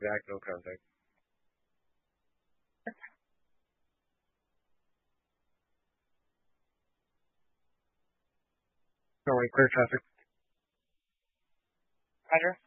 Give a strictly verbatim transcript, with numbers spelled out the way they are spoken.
React, no contact. No, wait, clear traffic. Roger.